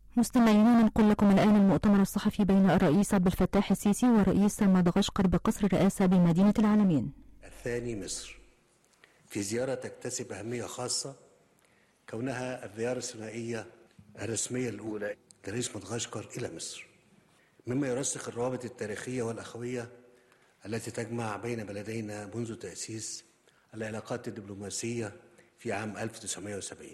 مستمعينا، ننقل لكم الآن المؤتمر الصحفي بين الرئيس عبد الفتاح السيسي ورئيس مدغشقر بقصر الرئاسة بمدينة العالمين. الثاني مصر، في زيارة تكتسب أهمية خاصة كونها الزيارة الثنائية الرسمية الأولى لرئيس مدغشقر إلى مصر، مما يرسخ الروابط التاريخية والأخوية التي تجمع بين بلدينا منذ تأسيس العلاقات الدبلوماسية في عام 1970،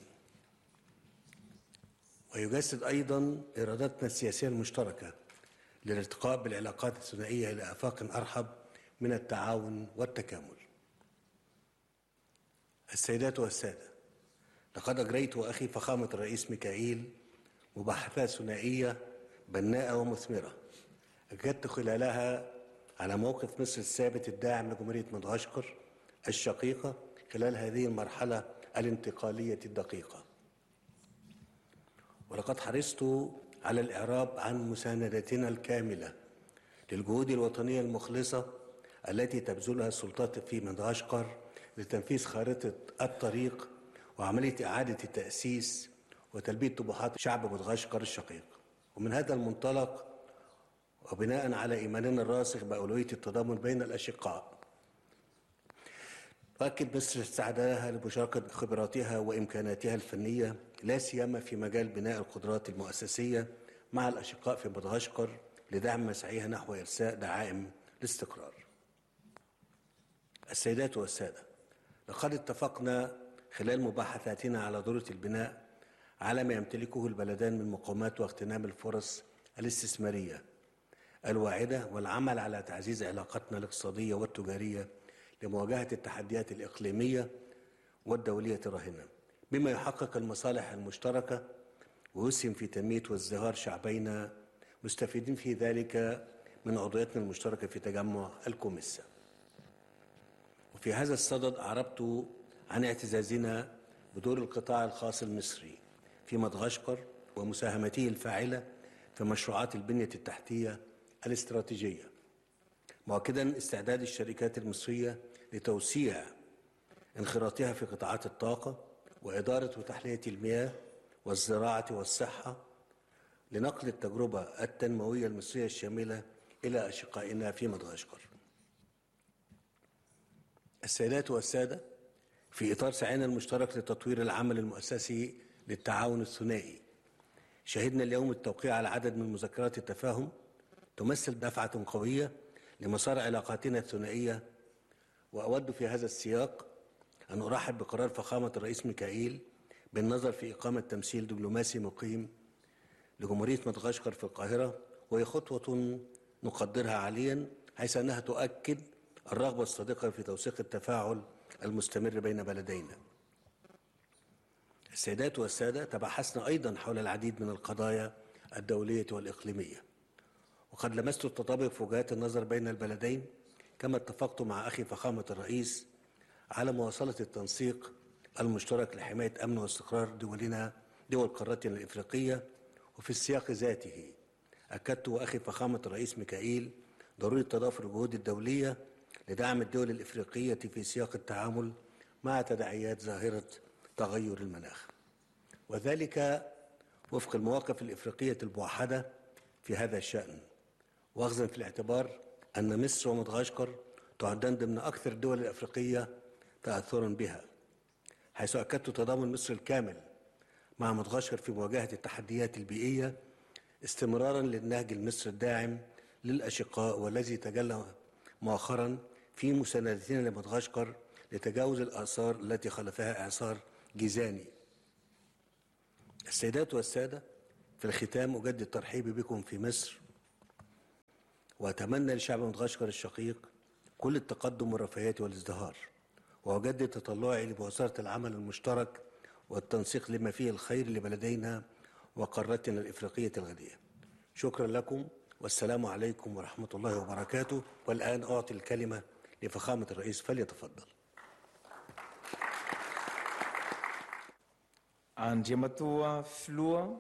ويجسد أيضا إرادتنا السياسية المشتركة للارتقاء بالعلاقات الثنائية إلى آفاق أرحب من التعاون والتكامل. السيدات والسادة، لقد أجريت وأخي فخامة الرئيس ميكائيل مباحثات ثنائية بناءة ومثمرة أكدت خلالها على موقف مصر الثابت الداعم لجمهورية مدغشقر الشقيقة خلال هذه المرحلة الانتقالية الدقيقة، ولقد حرصت على الإعراب عن مساندتنا الكاملة للجهود الوطنية المخلصة التي تبذلها السلطات في مدغشقر لتنفيذ خارطة الطريق وعملية إعادة التأسيس وتلبية طموحات شعب مدغشقر الشقيق. ومن هذا المنطلق وبناء على إيماننا الراسخ بأولوية التضامن بين الأشقاء، تؤكد مصر استعدادها لمشاركة خبراتها وإمكاناتها الفنية لا سيما في مجال بناء القدرات المؤسسية مع الأشقاء في مدغشقر لدعم مسعيها نحو إرساء دعائم الاستقرار. السيدات والسادة، لقد اتفقنا خلال مباحثاتنا على ضرورة البناء على ما يمتلكه البلدان من مقومات واغتنام الفرص الاستثمارية الواعدة، والعمل على تعزيز علاقاتنا الاقتصادية والتجارية لمواجهة التحديات الإقليمية والدولية الراهنة، بما يحقق المصالح المشتركة ويسهم في تنمية وازدهار شعبينا، مستفيدين في ذلك من عضويتنا المشتركة في تجمع الكوميسا. وفي هذا الصدد أعربت عن اعتزازنا بدور القطاع الخاص المصري في مدغشقر ومساهمته الفاعلة في مشروعات البنية التحتية الاستراتيجية، مؤكدا استعداد الشركات المصرية لتوسيع انخراطها في قطاعات الطاقة وإدارة وتحلية المياه والزراعة والصحة لنقل التجربة التنموية المصرية الشاملة إلى أشقائنا في مدغشقر. السيدات والسادة، في إطار سعينا المشترك لتطوير العمل المؤسسي للتعاون الثنائي، شهدنا اليوم التوقيع على عدد من مذكرات التفاهم تمثل دفعة قوية لمسار علاقاتنا الثنائية. وأود في هذا السياق أن أرحب بقرار فخامة الرئيس ميكائيل بالنظر في إقامة تمثيل دبلوماسي مقيم لجمهورية مدغشقر في القاهرة، وهي خطوة نقدرها عاليا، حيث أنها تؤكد الرغبة الصادقة في توثيق التفاعل المستمر بين بلدينا. السيدات والسادة، تباحثنا أيضا حول العديد من القضايا الدولية والإقليمية، وقد لمست التطابق في وجهات النظر بين البلدين، كما اتفقت مع أخي فخامة الرئيس على مواصلة التنسيق المشترك لحماية أمن واستقرار دول قارتنا الإفريقية. وفي السياق ذاته أكدت وأخي فخامة الرئيس ميكائيل ضرورة تضافر الجهود الدولية لدعم الدول الإفريقية في سياق التعامل مع تداعيات ظاهرة تغير المناخ، وذلك وفق المواقف الإفريقية الموحدة في هذا الشأن، واخذا في الاعتبار أن مصر ومدغشقر تعدان ضمن أكثر الدول الأفريقية تأثرا بها، حيث أكدت تضامن مصر الكامل مع مدغشقر في مواجهة التحديات البيئية، استمرارا للنهج المصري الداعم للأشقاء والذي تجلى مؤخرا في مساندتنا لمدغشقر لتجاوز الآثار التي خلفها إعصار جيزاني. السيدات والسادة، في الختام أجدد ترحيبي بكم في مصر، وأتمنى لشعب مدغشقر الشقيق كل التقدم والرفاهية والازدهار، وأجدد تطلعي لمواصلة العمل المشترك والتنسيق لما فيه الخير لبلدينا وقارتنا الإفريقية الغنية. شكرا لكم، والسلام عليكم ورحمة الله وبركاته. والآن أعطي الكلمة لفخامة الرئيس، فليتفضل. Andriamatoa filoha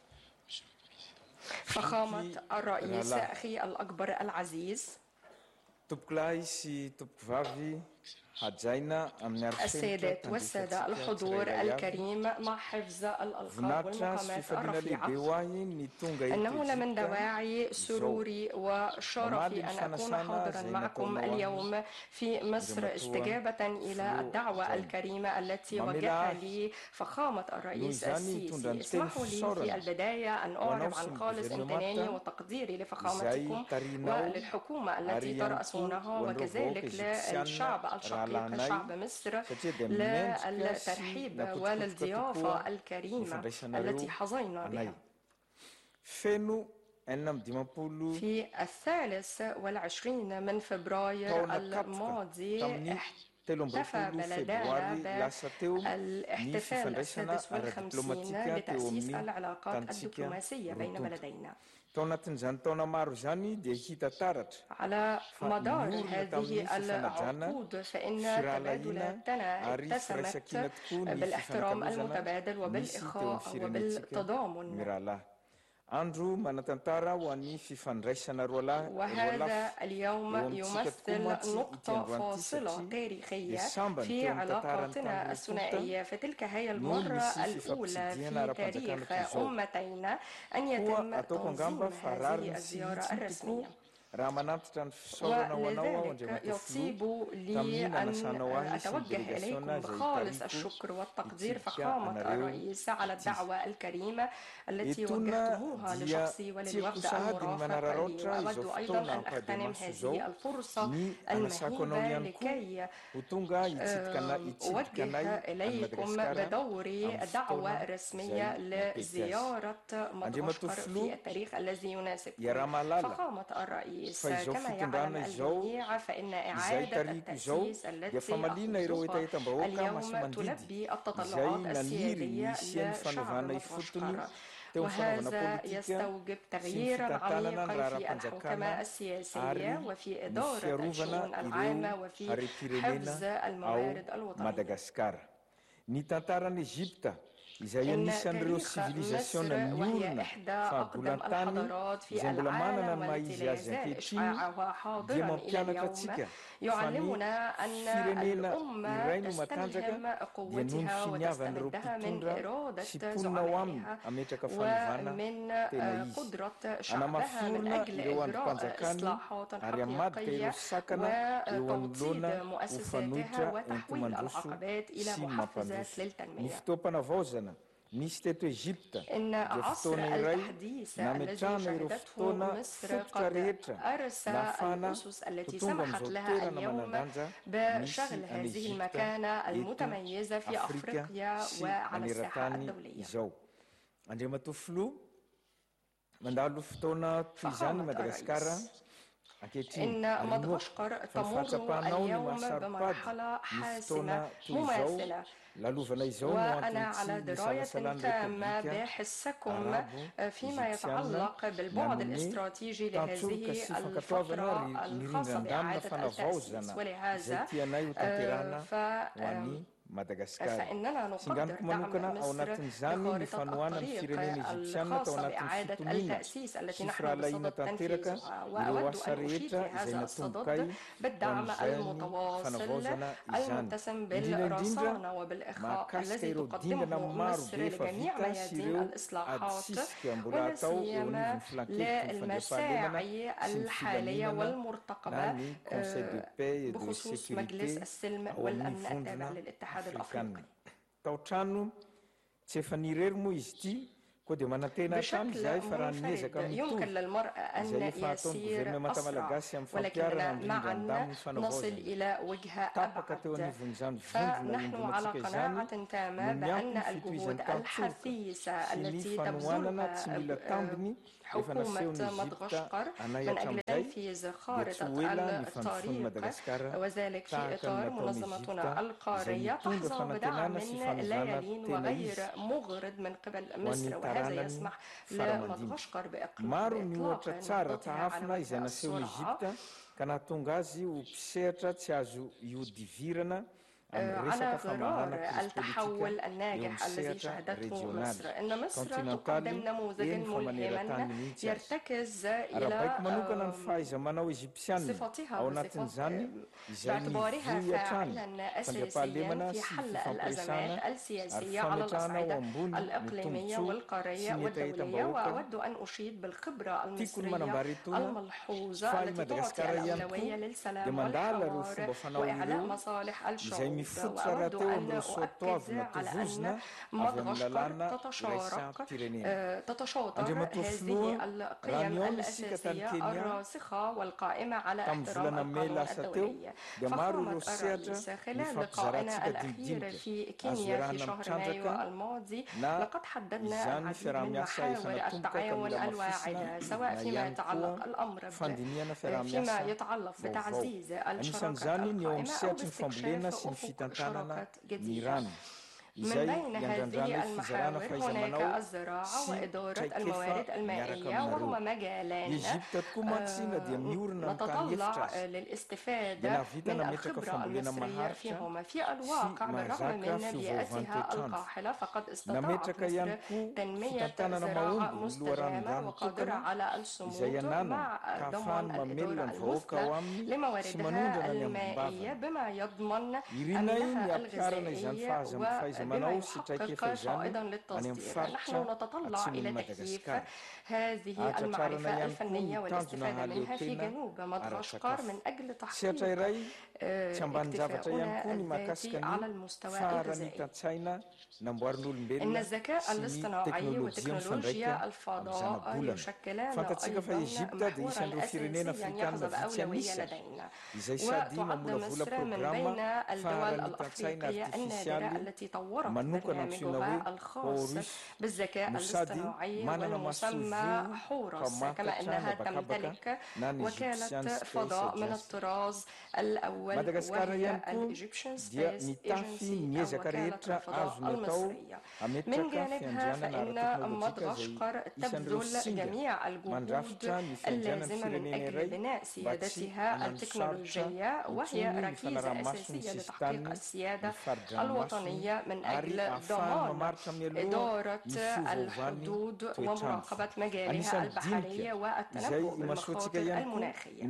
فخامة الرئيس أخي الأكبر العزيز، tompoko lahy sy tompoko vavy hajaina amin'ny السيدات والسادة الحضور الكريم مع حفظ الألقاب والمقامات الرفيعة، إنه لمن دواعي سروري وشرفي أن أكون حاضرا معكم اليوم في مصر استجابة إلى الدعوة الكريمة التي وجهها لي فخامة الرئيس السيسي. اسمحوا لي في البداية أن أعرب عن خالص امتناني وتقديري لفخامتكم وللحكومة التي ترأسونها، وكذلك للشعب الشقيق شعب مصر، للترحيب وللضيافة الكريمة التي حظينا بها. في 23 من فبراير الماضي احتفى بلدنا بالاحتفال السادس والخمسين لتأسيس العلاقات الدبلوماسية بين بلدينا. على مدار هذه العقود فإن تبادلاتنا اتسمت بالاحترام المتبادل وبالإخاء وبالتضامن. وهذا اليوم يمثل نقطة فاصلة تاريخية في علاقاتنا الثنائية، فتلك هي المرة الأولى في تاريخ أمتينا أن يتم تنظيم هذه الزيارة الرسمية. ولذلك يطيب لي أن أتوجه إليكم بخالص الشكر والتقدير فخامة الرئيس على الدعوة الكريمة التي وجهتموها لشخصي وللوفد المرافق لي. وأود أيضا أن أغتنم هذه الفرصة المهيبة لكي أوجه إليكم بدوري دعوة رسمية لزيارة مدغشقر في التاريخ الذي يناسبكم فخامة الرئيس. كما يعلم الجميع فإن إعادة التأسيس التي أحدثوها اليوم تلبي التطلعات السيادية لشعب مدغشقر، وهذا يستوجب تغييرا عميقا في الحوكمة السياسية وفي إدارة الشؤون العامة وفي حفظ الموارد الوطنية. إن تاريخ مصر وهي إحدى أقدم الحضارات في العالم والتي لا يزال إشعاعها حاضرا إلى اليوم يعلمنا أن الأمة تستلهم قوتها وتستمدها من إرادة زعمائها ومن قدرة شعبها من أجل إجراء إصلاحات حقيقية وتوطيد مؤسساتها وتحويل العقبات إلى محفزات للتنمية. إن عصر التحديث الذي شهدته مصر قد أرسى الأسس التي سمحت لها اليوم بشغل هذه المكانة المتميزة في أفريقيا وعلى الساحة الدولية. فخامة الرئيس، إن مدغشقر تمر اليوم بمرحلة حاسمة مماثلة، وأنا على دراية تامة بحسكم فيما يتعلق بالبعد الاستراتيجي لهذه الفترة الخاصة بإعادة التأسيس، ولهذا فإننا نقدر دعم مصر بخارطة الطريق الخاصة بإعادة التأسيس التي نحن بصدد تنفيذها. وأود أن أشيد في هذا الصدد بالدعم المتواصل المتسم بالرصانة وبالإخاء الذي تقدمه مصر لجميع ميادين الإصلاحات، ولا سيما للمساعي الحالية والمرتقبة بخصوص مجلس السلم والأمن التابع للاتحاد الأفريقي. بشكل منفرد يمكن للمرء أن يسير أسرع، ولكننا معا نصل إلى وجهة أبعد. فنحن على قناعة تامة بأن الجهود الحثيثة التي تبذلها حكومة مدغشقر من أجل تنفيذ خارطة الطريق وذلك في إطار منظمتنا القارية تحظى بدعم لا يلين وغير مغرض من قبل مصر، وهذا يسمح لمدغشقر بإطلاق خطتها على وجه السرعة على غرار التحول الناجح الذي شهدته مصر. إن مصر تقدم نموذجا ملهما يرتكز إلى صفتها باعتبارها فاعلا أساسيا في حل الأزمات السياسية على الأصعدة الإقليمية والقارية والدولية. وأود أن أشيد بالخبرة المصرية الملحوظة التي تعطي الأولوية للسلام والحوار وإعلاء مصالح الشعوب. وأود أن أؤكد على أن مدغشقر تتشاطر هذه القيم الأساسية الراسخة والقائمة على احترام القانون الدولي. فخامة الرئيس خلال لقائنا الأخير في كينيا في شهر مايو الماضي لقد حددنا العديد من محاور التعاون الواعدة، سواء فيما يتعلق بتعزيز الشراكات القائمة أو باستكشاف أفق شراكات جديدة. من بين هذه المحاور هناك الزراعة وإدارة الموارد المائية، وهما مجالان نتطلع للاستفادة من الخبرة المصرية فيهما. في الواقع بالرغم من بيئتها القاحلة فقد استطاعت مصر تنمية زراعة مستدامة وقادرة على الصمود مع ضمان الإدارة المثلى لمواردها المائية بما يضمن أمنها الغذائي بما يحقق فائضا للتصدير. نحن نتطلع إلى تكييف هذه المعرفة الفنية والاستفادة منها في جنوب مدغشقر من أجل تحقيق اكتفاؤنا الذاتي على المستوى الغذائي. إن الذكاء الاصطناعي وتكنولوجيا الفضاء يشكلان أيضا محورا أساسيا يحظى بأولوية لدينا. وتعد مصر من بين الدول الأفريقية النادرة التي طورت برنامجها الخاص بالذكاء الاصطناعي والمسمى حورس، كما أنها تمتلك وكالة فضاء من الطراز الأول وهي الإيجيبشن سبيس إيجنسي أو وكالة الفضاء المصرية. من جانبها فإن مدغشقر تبذل جميع الجهود اللازمة من أجل بناء سيادتها التكنولوجية، وهي ركيزة أساسية لتحقيق السيادة الوطنية من أجل ضمان إدارة الحدود ومراقبة مجالها البحرية والتنبؤ بالمخاطر المناخية.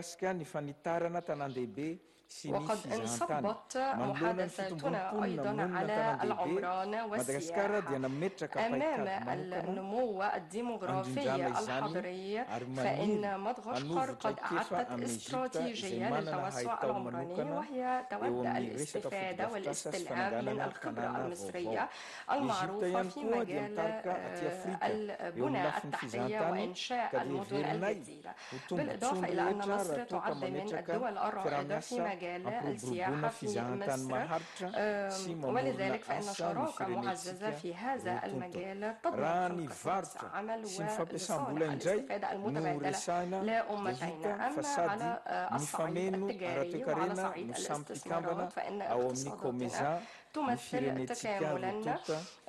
وقد انصبت محادثاتنا أيضا على العمران والسياحة. أمام النمو الديمغرافي الحضري فإن مدغشقر قد أعدت استراتيجية للتوسع العمراني، وهي تود الاستفادة والاستلهام من الخبرة المصرية المعروفة في مجال البنى التحتية وإنشاء المدن الجديدة. بالإضافة إلى أن مصر تعد من الدول الرائدة في مجال السياحة في مصر، ولذلك فإن شراكة معززة في هذا المجال تضمن خلق فرص عمل ولصالح الاستفادة المتبادلة لأمتين. أما على الصعيد التجاري وعلى صعيد الاستثمارات فإن اقتصاداتنا تمثل تكاملا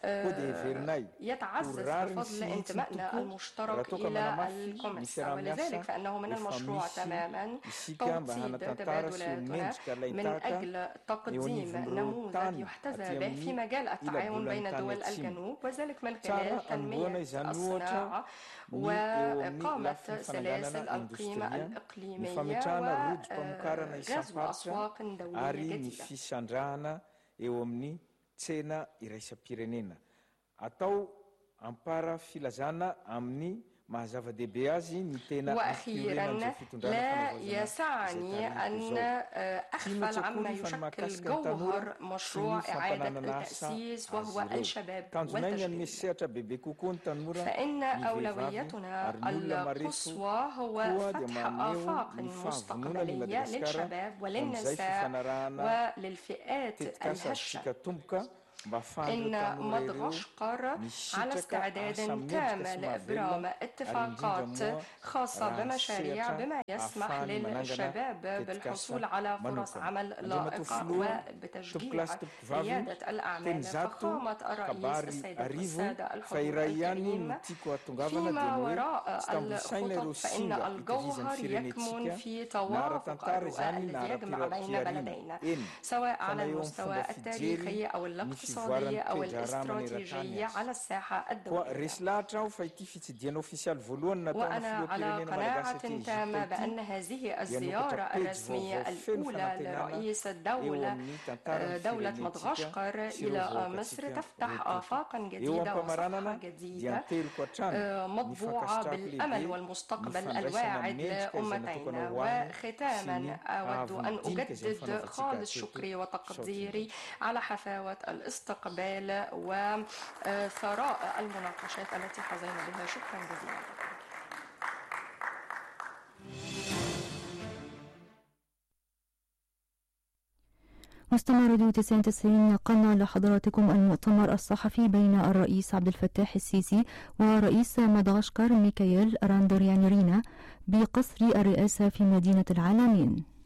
يتعزز بفضل انتمائنا المشترك إلى الكوميسا، ولذلك فإنه من المشروع تماما توطيد تبادلاتنا من أجل تقديم نموذج يحتذى به في مجال التعاون بين دول الجنوب، وذلك من خلال تنمية الصناعة وإقامة سلاسل القيمة الإقليمية وغزو أسواق دولية جديدة. eo amin'ny tsena iraisam-pirenena atao ampara filazana amin'ny mahazava-dehibe azy ny tena. وأخيرا لا يسعني أن أغفل عما يشكل جوهر مشروع إعادة التأسيس وهو الشباب والتشغيل. فإن أولويتنا القصوى هو فتح آفاق مستقبلية للشباب وللنساء وللفئات الهشة. إن مدغشقر على استعداد تام لإبرام اتفاقات خاصة بمشاريع بما يسمح للشباب بالحصول على فرص عمل لائقة وبتشجيع ريادة الأعمال. فخامة الرئيس السادة الحضور الكريم، فيما وراء الخطط فإن الجوهر يكمن في توافق الرؤى الذي يجمع بين بلدين، سواء على المستوى التاريخي أو الاقتصادي أو الاستراتيجي على الساحة الدولية. وأنا على قناعة تامة بأن هذه الزيارة الرسمية الأولى لرئيس دولة مدغشقر إلى مصر تفتح آفاقا جديدة وصفحة جديدة مطبوعة بالأمل والمستقبل الواعد لأمتينا. وختاما أود أن أجدد خالص شكري وتقديري على حفاوة الاستقبال وثراء المناقشات التي حظينا بها. شكرا جزيلا. مستمع راديو 99 نقلنا لحضراتكم المؤتمر الصحفي بين الرئيس عبد الفتاح السيسي ورئيس مدغشقر ميكائيل راندريانيرينا بقصر الرئاسة في مدينة العلمين.